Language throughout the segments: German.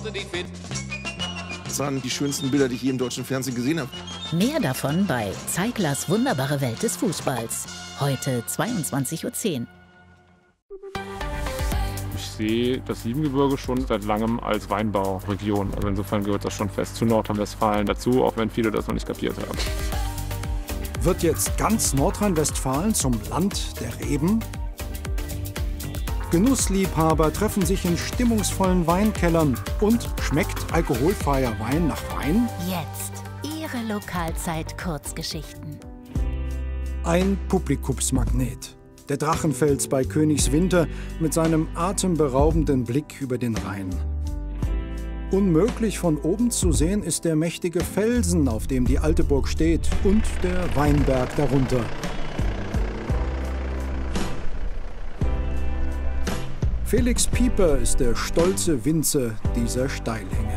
Das waren die schönsten Bilder, die ich je im deutschen Fernsehen gesehen habe. Mehr davon bei Zeiglers wunderbare Welt des Fußballs. Heute 22:10 Uhr. Ich sehe das Siebengebirge schon seit langem als Weinbauregion. Also insofern gehört das schon fest zu Nordrhein-Westfalen dazu, auch wenn viele das noch nicht kapiert haben. Wird jetzt ganz Nordrhein-Westfalen zum Land der Reben? Genussliebhaber treffen sich in stimmungsvollen Weinkellern. Und schmeckt alkoholfreier Wein nach Wein? Jetzt Ihre Lokalzeit-Kurzgeschichten. Ein Publikumsmagnet. Der Drachenfels bei Königswinter mit seinem atemberaubenden Blick über den Rhein. Unmöglich von oben zu sehen ist der mächtige Felsen, auf dem die alte Burg steht, und der Weinberg darunter. Felix Pieper ist der stolze Winzer dieser Steilhänge.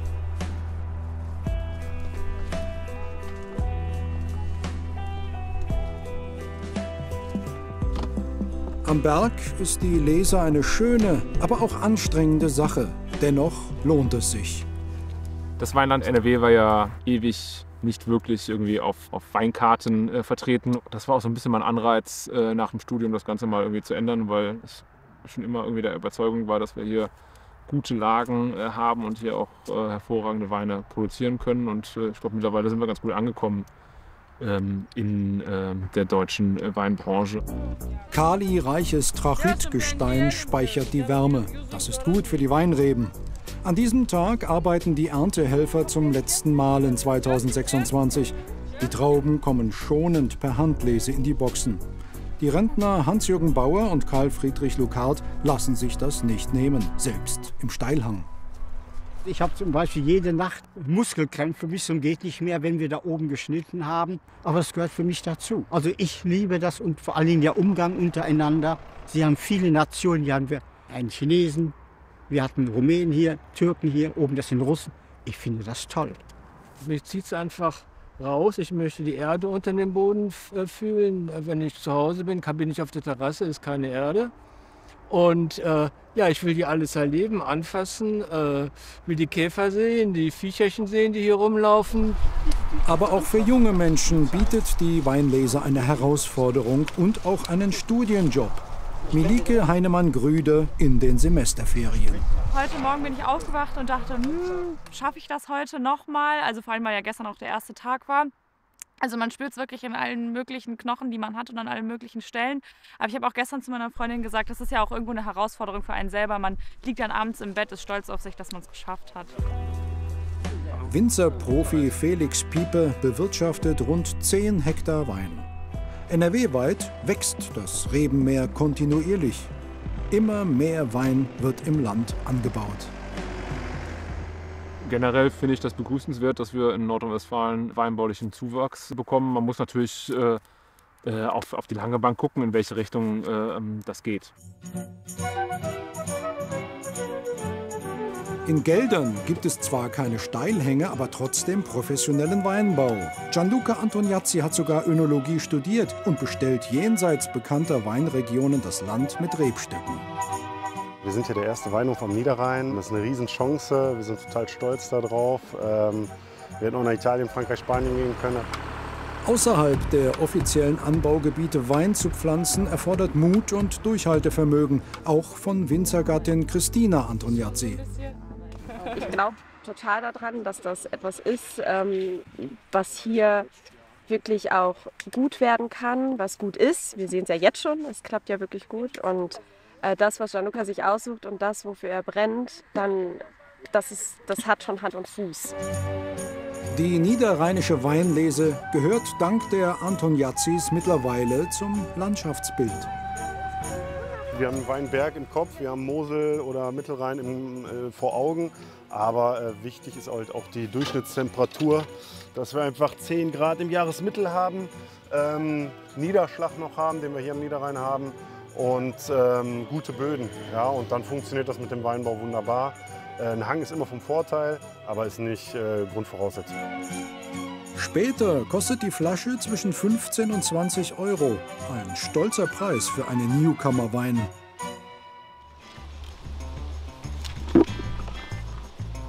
Am Berg ist die Lese eine schöne, aber auch anstrengende Sache. Dennoch lohnt es sich. Das Weinland NRW war ja ewig nicht wirklich irgendwie auf Weinkarten vertreten. Das war auch so ein bisschen mein Anreiz, nach dem Studium das Ganze mal irgendwie zu ändern, weil ich schon immer irgendwie der Überzeugung war, dass wir hier gute Lagen haben und hier auch hervorragende Weine produzieren können. Und ich glaube, mittlerweile sind wir ganz gut angekommen in der deutschen Weinbranche. Kalireiches Trachitgestein speichert die Wärme. Das ist gut für die Weinreben. An diesem Tag arbeiten die Erntehelfer zum letzten Mal in 2026. Die Trauben kommen schonend per Handlese in die Boxen. Die Rentner Hans-Jürgen Bauer und Karl Friedrich Lucard lassen sich das nicht nehmen, selbst im Steilhang. Ich habe zum Beispiel jede Nacht Muskelkrämpfe bis zum geht nicht mehr, wenn wir da oben geschnitten haben. Aber es gehört für mich dazu. Also ich liebe das und vor allen Dingen der Umgang untereinander. Sie haben viele Nationen. Hier haben wir einen Chinesen, wir hatten Rumänen hier, Türken hier, oben das sind Russen. Ich finde das toll. Mich zieht es einfach raus. Ich möchte die Erde unter dem Boden fühlen. Wenn ich zu Hause bin, bin ich auf der Terrasse, ist keine Erde. Und ja, ich will die alles erleben, anfassen, will die Käfer sehen, die Viecherchen sehen, die hier rumlaufen. Aber auch für junge Menschen bietet die Weinlese eine Herausforderung und auch einen Studienjob. Milike Heinemann-Grüde in den Semesterferien. Heute Morgen bin ich aufgewacht und dachte, schaffe ich das heute nochmal? Also vor allem, weil ja gestern auch der erste Tag war. Also man spürt es wirklich in allen möglichen Knochen, die man hat und an allen möglichen Stellen. Aber ich habe auch gestern zu meiner Freundin gesagt, das ist ja auch irgendwo eine Herausforderung für einen selber. Man liegt dann abends im Bett, ist stolz auf sich, dass man es geschafft hat. Winzerprofi Felix Pieper bewirtschaftet rund 10 Hektar Wein. NRW-weit wächst das Rebenmeer kontinuierlich. Immer mehr Wein wird im Land angebaut. Generell finde ich das begrüßenswert, dass wir in Nordrhein-Westfalen weinbaulichen Zuwachs bekommen. Man muss natürlich auf die lange Bank gucken, in welche Richtung das geht. In Geldern gibt es zwar keine Steilhänge, aber trotzdem professionellen Weinbau. Gianluca Antoniazzi hat sogar Önologie studiert und bestellt jenseits bekannter Weinregionen das Land mit Rebstöcken. Wir sind hier der erste Weinhof am Niederrhein. Das ist eine Riesenchance. Wir sind total stolz darauf. Wir hätten auch nach Italien, Frankreich, Spanien gehen können. Außerhalb der offiziellen Anbaugebiete Wein zu pflanzen, erfordert Mut und Durchhaltevermögen, auch von Winzergattin Christina Antoniazzi. Ich glaube total daran, dass das etwas ist, was hier wirklich auch gut werden kann, was gut ist. Wir sehen es ja jetzt schon, es klappt ja wirklich gut. Und das, was Gianluca sich aussucht und das, wofür er brennt, das hat schon Hand und Fuß. Die niederrheinische Weinlese gehört dank der Antoniazzis mittlerweile zum Landschaftsbild. Wir haben einen Weinberg im Kopf, wir haben Mosel oder Mittelrhein vor Augen. Aber wichtig ist halt auch die Durchschnittstemperatur, dass wir einfach 10 Grad im Jahresmittel haben, Niederschlag noch haben, den wir hier am Niederrhein haben, und gute Böden. Ja, und dann funktioniert das mit dem Weinbau wunderbar. Ein Hang ist immer vom Vorteil, aber ist nicht Grundvoraussetzung. Später kostet die Flasche zwischen 15 und 20 Euro. Ein stolzer Preis für einen Newcomer-Wein.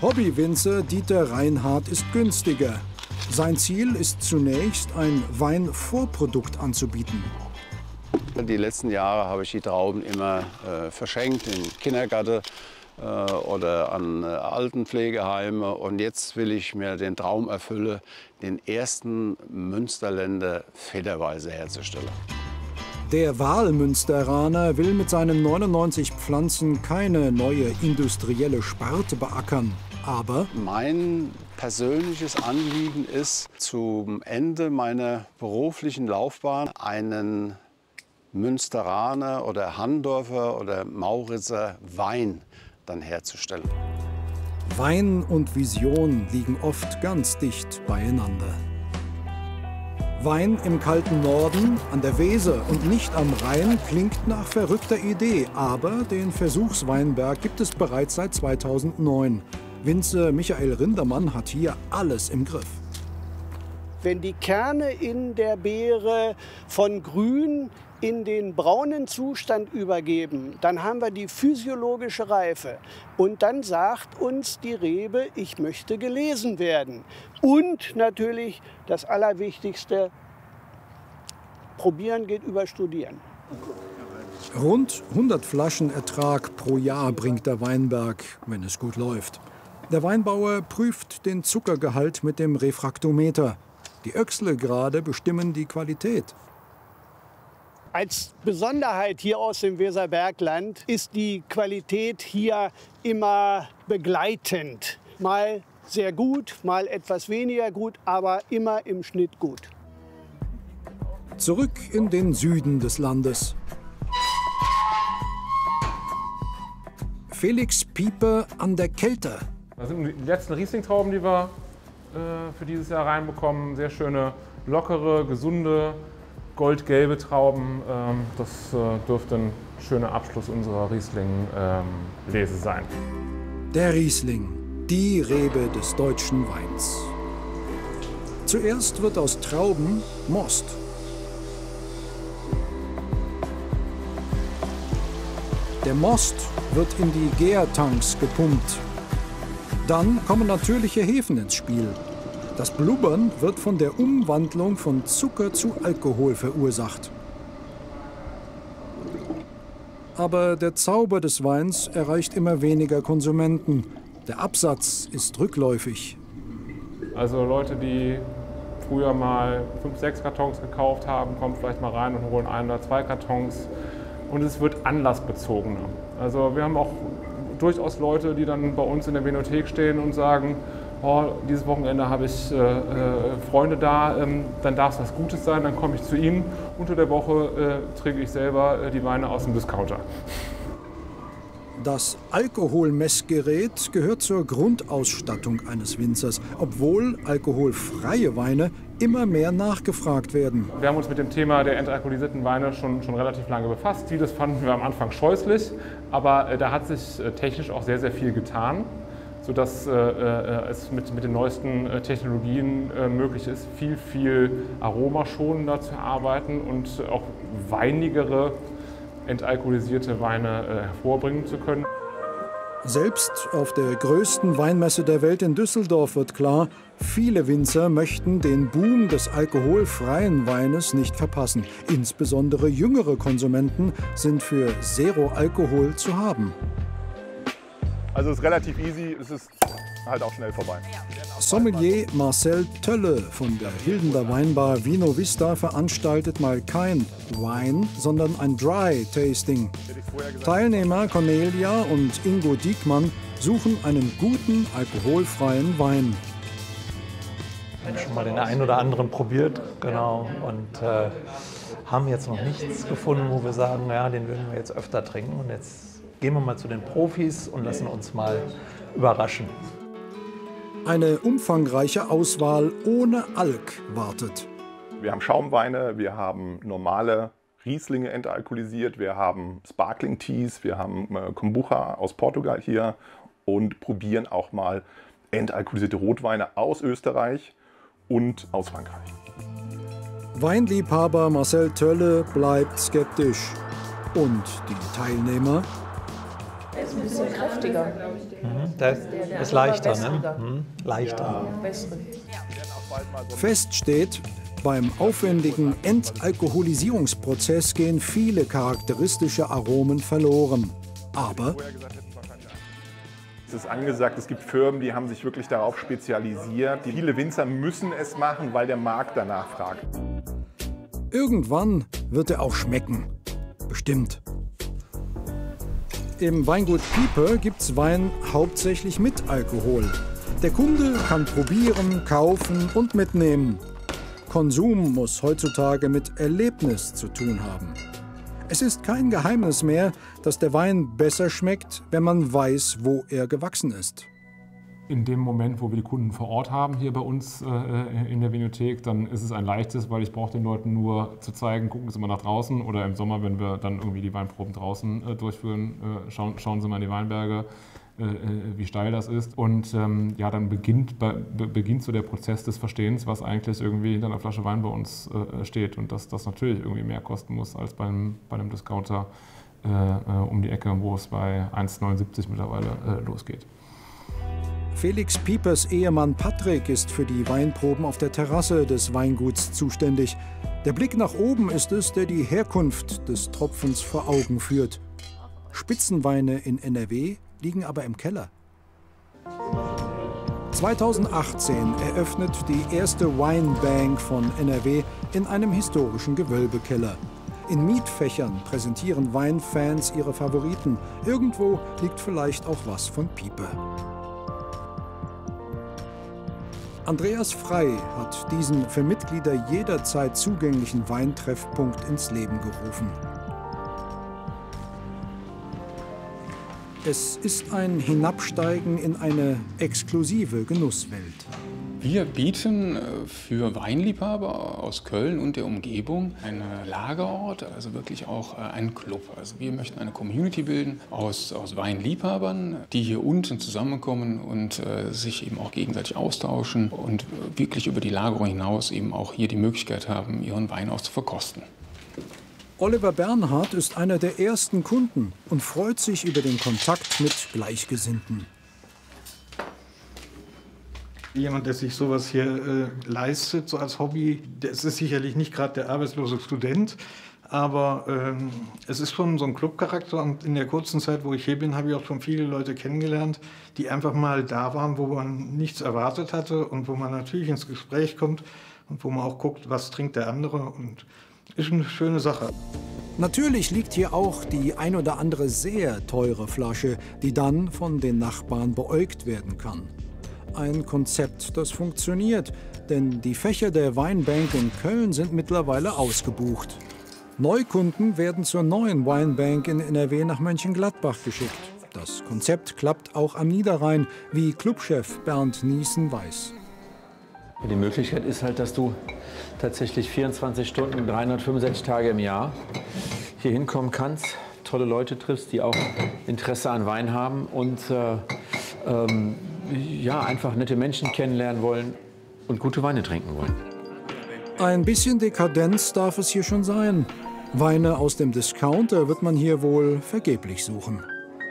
Hobbywinzer Dieter Reinhardt ist günstiger. Sein Ziel ist zunächst, ein Weinvorprodukt anzubieten. Die letzten Jahre habe ich die Trauben immer verschenkt in Kindergärten oder an Altenpflegeheime. Und jetzt will ich mir den Traum erfüllen, den ersten Münsterländer federweise herzustellen. Der Wahlmünsteraner will mit seinen 99 Pflanzen keine neue industrielle Sparte beackern. Aber mein persönliches Anliegen ist, zum Ende meiner beruflichen Laufbahn einen Münsteraner oder Handorfer oder Mauritzer Wein dann herzustellen. Wein und Vision liegen oft ganz dicht beieinander. Wein im kalten Norden, an der Weser und nicht am Rhein klingt nach verrückter Idee, aber den Versuchsweinberg gibt es bereits seit 2009. Winzer Michael Rindermann hat hier alles im Griff. Wenn die Kerne in der Beere von grün in den braunen Zustand übergeben, dann haben wir die physiologische Reife. Und dann sagt uns die Rebe, ich möchte gelesen werden. Und natürlich das Allerwichtigste, probieren geht über studieren. Rund 100 Flaschen Ertrag pro Jahr bringt der Weinberg, wenn es gut läuft. Der Weinbauer prüft den Zuckergehalt mit dem Refraktometer. Die Öchsle-Grade bestimmen die Qualität. Als Besonderheit hier aus dem Weserbergland ist die Qualität hier immer begleitend. Mal sehr gut, mal etwas weniger gut, aber immer im Schnitt gut. Zurück in den Süden des Landes. Felix Pieper an der Kelter. Das sind die letzten Riesling-Trauben, die wir für dieses Jahr reinbekommen. Sehr schöne, lockere, gesunde, goldgelbe Trauben. Das dürfte ein schöner Abschluss unserer Riesling-Lese sein. Der Riesling, die Rebe des deutschen Weins. Zuerst wird aus Trauben Most. Der Most wird in die Gärtanks gepumpt. Dann kommen natürliche Hefen ins Spiel. Das Blubbern wird von der Umwandlung von Zucker zu Alkohol verursacht. Aber der Zauber des Weins erreicht immer weniger Konsumenten. Der Absatz ist rückläufig. Also Leute, die früher mal 5, 6 Kartons gekauft haben, kommen vielleicht mal rein und holen 1 oder 2 Kartons. Und es wird anlassbezogener. Also wir haben auch durchaus Leute, die dann bei uns in der Vinothek stehen und sagen, oh, dieses Wochenende habe ich Freunde da, dann darf es was Gutes sein, dann komme ich zu ihnen. Unter der Woche trinke ich selber die Weine aus dem Discounter. Das Alkoholmessgerät gehört zur Grundausstattung eines Winzers, obwohl alkoholfreie Weine immer mehr nachgefragt werden. Wir haben uns mit dem Thema der entalkoholisierten Weine schon relativ lange befasst. Vieles fanden wir am Anfang scheußlich, aber da hat sich technisch auch sehr, sehr viel getan, sodass es mit den neuesten Technologien möglich ist, viel aromaschonender zu arbeiten und auch weinigere, entalkoholisierte Weine hervorbringen zu können. Selbst auf der größten Weinmesse der Welt in Düsseldorf wird klar, viele Winzer möchten den Boom des alkoholfreien Weines nicht verpassen. Insbesondere jüngere Konsumenten sind für Zero Alkohol zu haben. Also es ist relativ easy, es ist halt auch schnell vorbei. Sommelier Marcel Tölle von der Hildener Weinbar Vino Vista veranstaltet mal kein Wine, sondern ein Dry Tasting. Teilnehmer Cornelia und Ingo Diekmann suchen einen guten alkoholfreien Wein. Wir haben schon mal den einen oder anderen probiert, genau, und haben jetzt noch nichts gefunden, wo wir sagen, ja, den würden wir jetzt öfter trinken. Und jetzt gehen wir mal zu den Profis und lassen uns mal überraschen. Eine umfangreiche Auswahl ohne Alk wartet. Wir haben Schaumweine, wir haben normale Rieslinge entalkoholisiert, wir haben Sparkling Teas, wir haben Kombucha aus Portugal hier und probieren auch mal entalkoholisierte Rotweine aus Österreich und aus Frankreich. Weinliebhaber Marcel Tölle bleibt skeptisch. Und die Teilnehmer? Der ist ein bisschen kräftiger. Der ist leichter, ne? Leichter. Fest steht, beim aufwendigen Entalkoholisierungsprozess gehen viele charakteristische Aromen verloren. Aber es ist angesagt, es gibt Firmen, die haben sich wirklich darauf spezialisiert. Viele Winzer müssen es machen, weil der Markt danach fragt. irgendwann wird er auch schmecken. Bestimmt. Im Weingut Piper gibt's Wein hauptsächlich mit Alkohol. Der Kunde kann probieren, kaufen und mitnehmen. Konsum muss heutzutage mit Erlebnis zu tun haben. Es ist kein Geheimnis mehr, dass der Wein besser schmeckt, wenn man weiß, wo er gewachsen ist. In dem Moment, wo wir die Kunden vor Ort haben, hier bei uns in der Vinothek, dann ist es ein leichtes, weil ich brauche den Leuten nur zu zeigen, gucken Sie mal nach draußen, oder im Sommer, wenn wir dann irgendwie die Weinproben draußen durchführen, schauen Sie mal in die Weinberge, wie steil das ist. Und ja, dann beginnt so der Prozess des Verstehens, was eigentlich irgendwie hinter einer Flasche Wein bei uns steht, und dass das natürlich irgendwie mehr kosten muss als bei einem Discounter um die Ecke, wo es bei 1,79 mittlerweile losgeht. Felix Pipers Ehemann Patrick ist für die Weinproben auf der Terrasse des Weinguts zuständig. Der Blick nach oben ist es, der die Herkunft des Tropfens vor Augen führt. Spitzenweine in NRW liegen aber im Keller. 2018 eröffnet die erste Weinbank von NRW in einem historischen Gewölbekeller. In Mietfächern präsentieren Weinfans ihre Favoriten. Irgendwo liegt vielleicht auch was von Piper. Andreas Frey hat diesen für Mitglieder jederzeit zugänglichen Weintreffpunkt ins Leben gerufen. Es ist ein Hinabsteigen in eine exklusive Genusswelt. Wir bieten für Weinliebhaber aus Köln und der Umgebung einen Lagerort, also wirklich auch einen Club. Also wir möchten eine Community bilden aus Weinliebhabern, die hier unten zusammenkommen und sich eben auch gegenseitig austauschen und wirklich über die Lagerung hinaus eben auch hier die Möglichkeit haben, ihren Wein auch zu verkosten. Oliver Bernhard ist einer der ersten Kunden und freut sich über den Kontakt mit Gleichgesinnten. Jemand, der sich sowas hier leistet, so als Hobby, das ist sicherlich nicht gerade der arbeitslose Student, aber es ist schon so ein Clubcharakter, und in der kurzen Zeit, wo ich hier bin, habe ich auch schon viele Leute kennengelernt, die einfach mal da waren, wo man nichts erwartet hatte und wo man natürlich ins Gespräch kommt und wo man auch guckt, was trinkt der andere, und ist eine schöne Sache. Natürlich liegt hier auch die ein oder andere sehr teure Flasche, die dann von den Nachbarn beäugt werden kann. Ein Konzept, das funktioniert, denn die Fächer der Weinbank in Köln sind mittlerweile ausgebucht. Neukunden werden zur neuen Weinbank in NRW nach Mönchengladbach geschickt. Das Konzept klappt auch am Niederrhein, wie Clubchef Bernd Niesen weiß. Die Möglichkeit ist halt, dass du tatsächlich 24 Stunden, 365 Tage im Jahr hier hinkommen kannst, tolle Leute triffst, die auch Interesse an Wein haben und ja, einfach nette Menschen kennenlernen wollen und gute Weine trinken wollen. Ein bisschen Dekadenz darf es hier schon sein. Weine aus dem Discounter wird man hier wohl vergeblich suchen.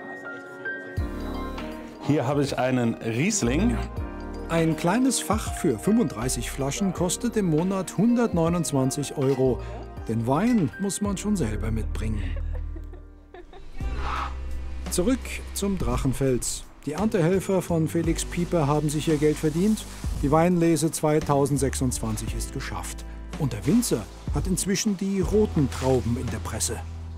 Hier habe ich einen Riesling. Ein kleines Fach für 35 Flaschen kostet im Monat 129 €. Den Wein muss man schon selber mitbringen. Zurück zum Drachenfels. Die Erntehelfer von Felix Piper haben sich ihr Geld verdient. Die Weinlese 2026 ist geschafft. Und der Winzer hat inzwischen die roten Trauben in der Presse.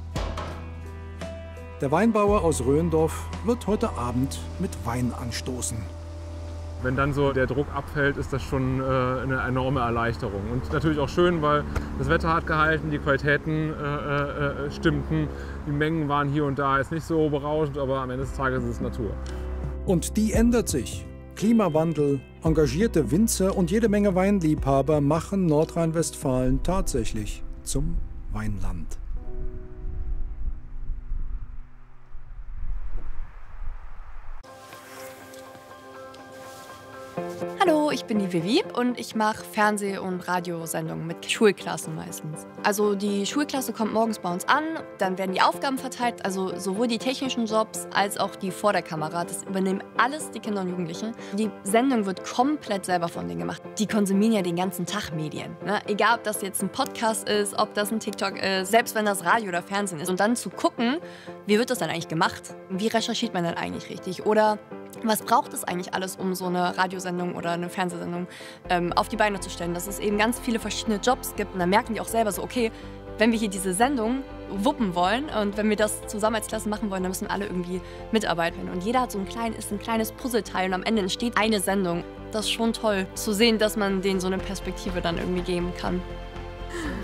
Der Weinbauer aus Röndorf wird heute Abend mit Wein anstoßen. Wenn dann so der Druck abfällt, ist das schon eine enorme Erleichterung. Und natürlich auch schön, weil das Wetter hat gehalten, die Qualitäten stimmten, die Mengen waren hier und da jetzt nicht so berauschend, aber am Ende des Tages ist es Natur. Und die ändert sich. Klimawandel, engagierte Winzer und jede Menge Weinliebhaber machen Nordrhein-Westfalen tatsächlich zum Weinland. Hallo, ich bin die Vivi und ich mache Fernseh- und Radiosendungen mit Schulklassen meistens. Also die Schulklasse kommt morgens bei uns an, dann werden die Aufgaben verteilt, also sowohl die technischen Jobs als auch die vor der Kamera. Das übernehmen alles die Kinder und Jugendlichen. Die Sendung wird komplett selber von denen gemacht. Die konsumieren ja den ganzen Tag Medien. Ne? Egal, ob das jetzt ein Podcast ist, ob das ein TikTok ist, selbst wenn das Radio oder Fernsehen ist. Und dann zu gucken, wie wird das dann eigentlich gemacht? Wie recherchiert man dann eigentlich richtig? Oder was braucht es eigentlich alles, um so eine Radiosendung oder eine Fernsehsendung auf die Beine zu stellen? Dass es eben ganz viele verschiedene Jobs gibt. Und dann merken die auch selber so, okay, wenn wir hier diese Sendung wuppen wollen und wenn wir das zusammen als Klasse machen wollen, dann müssen alle irgendwie mitarbeiten. Und jeder hat so ein kleines Puzzleteil und am Ende entsteht eine Sendung. Das ist schon toll zu sehen, dass man denen so eine Perspektive dann irgendwie geben kann.